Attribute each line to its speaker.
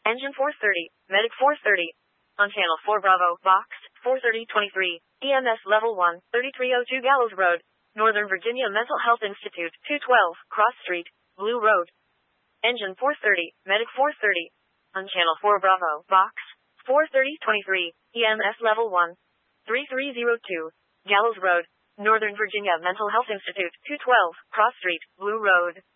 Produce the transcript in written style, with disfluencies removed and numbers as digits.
Speaker 1: Engine 430, Medic 430. On Channel 4 Bravo, Box 43023, EMS Level 1, 3302 Gallows Road, Northern Virginia Mental Health Institute, 212, Cross Street, Blue Road. Engine 430, Medic 430. On Channel 4 Bravo, Box 43023, EMS Level 1, 3302, Gallows Road, Northern Virginia Mental Health Institute, 212, Cross Street, Blue Road.